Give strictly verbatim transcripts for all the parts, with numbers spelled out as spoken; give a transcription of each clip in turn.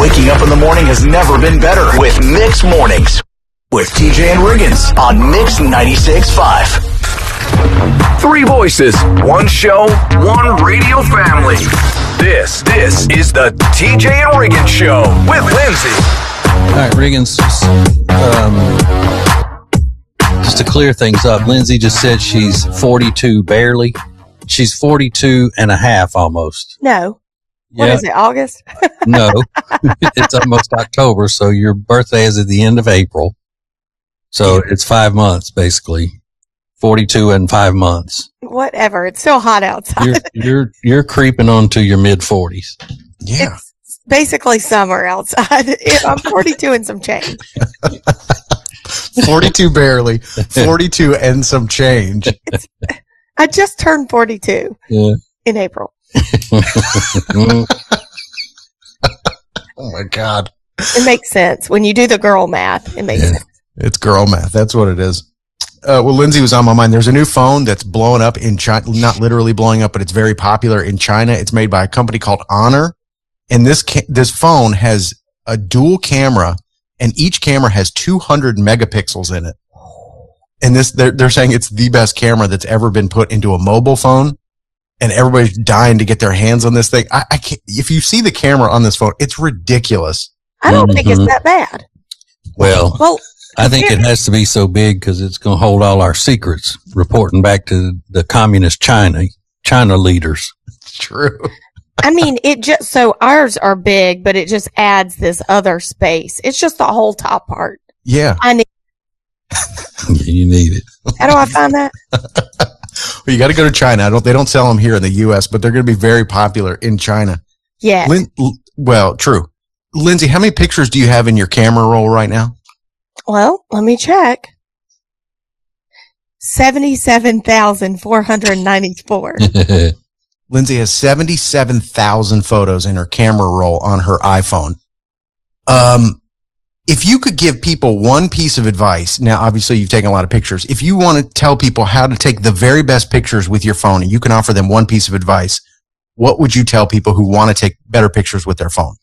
Waking up in the morning has never been better with Mix Mornings with T J and Riggins on Mix ninety-six point five. Three voices, one show, one radio family. This, this is the T J and Riggins Show with Lindsay. All right, Riggins, just, um, just to clear things up, Lindsay just said she's forty-two barely. She's forty-two and a half almost. No. What Yeah. is it, August? No, it's almost October, so your birthday is at the end of April. So it's five months, basically. forty-two and five months. Whatever. It's still hot outside. You're, you're, you're creeping on to your mid-forties. Yeah. It's basically summer outside. I'm forty-two and some change. forty-two barely. forty-two and some change. It's, I just turned forty-two Yeah. in April. Mm. Oh, my God. It makes sense. When you do the girl math, it makes Yeah. sense. It's girl math. That's what it is. Uh, well, Lindsay was on my mind. There's a new phone that's blowing up in China. Not literally blowing up, but it's very popular in China. It's made by a company called Honor. And this ca- this phone has a dual camera, and each camera has two hundred megapixels in it. And this, they're, they're saying it's the best camera that's ever been put into a mobile phone. And everybody's dying to get their hands on this thing. I, I can't, if you see the camera on this phone, it's ridiculous. I don't think it's Mhm. that bad. Well, Well, I think it has to be so big because it's going to hold all our secrets, reporting back to the communist China, China leaders. It's true. I mean, it just, so ours are big, but it just adds this other space. It's just the whole top part. Yeah. I need, You need it. how do I find that? Well, you got to go to China. I don't, they don't sell them here in the U S, but they're going to be very popular in China. Yeah. Lin, l- well, true. Lindsay, how many pictures do you have in your camera roll right now? Well, let me check. seventy-seven thousand four hundred ninety-four. Lindsay has seventy-seven thousand photos in her camera roll on her iPhone. Um, if you could give people one piece of advice, now obviously you've taken a lot of pictures. If you want to tell people how to take the very best pictures with your phone and you can offer them one piece of advice, what would you tell people who want to take better pictures with their phone?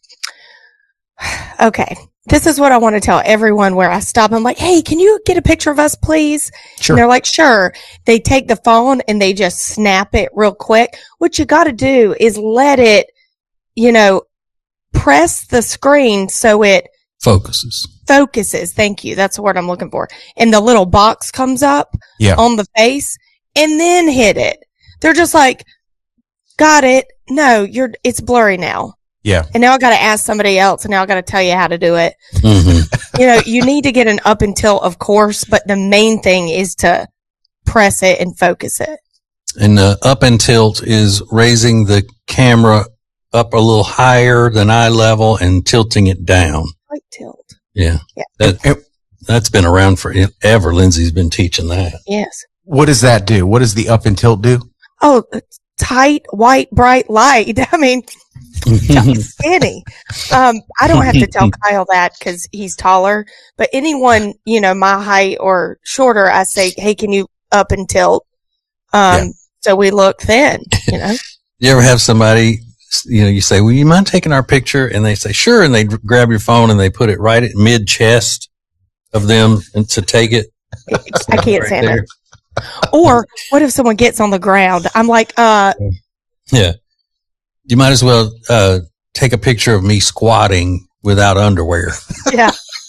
Okay. This is what I want to tell everyone where I stop. I'm like, hey, can you get a picture of us, please? Sure. And they're like, sure. They take the phone and they just snap it real quick. What you got to do is let it, you know, press the screen so it Focuses. focuses. Thank you. That's the word I'm looking for. And the little box comes up Yeah. on the face and then hit it. They're just like, got it. No, you're, it's blurry now. Yeah. And now I got to ask somebody else, and now I got to tell you how to do it. Mm-hmm. You know, you need to get an up and tilt, of course, but the main thing is to press it and focus it. And the up and tilt is raising the camera up a little higher than eye level and tilting it down. Right tilt. Yeah. Yeah. That, that's been around forever. Lindsay's been teaching that. Yes. What does that do? What does the up and tilt do? Oh, tight, white, bright light. I mean, skinny. Um, I don't have to tell Kyle that because he's taller, but anyone, you know, my height or shorter, I say, hey, can you up and tilt? Um, Yeah. so we look thin, you know? You ever have somebody, you know, you say, well, you mind taking our picture? And they say, sure. And they grab your phone and they put it right at mid chest of them and to take it. I can't Right stand there. it. Or what if someone gets on the ground? I'm like, uh, Yeah. You might as well, uh, take a picture of me squatting without underwear. yeah,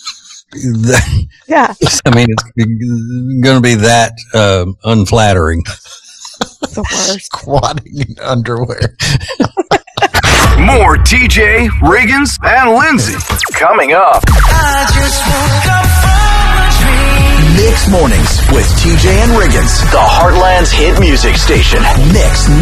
That- yeah. I mean, it's going to be that, um, unflattering. It's the worst. Squatting in underwear. More T J, Riggins, and Lindsay coming up. Mix Mornings with T J and Riggins, the Heartland's hit music station. Mix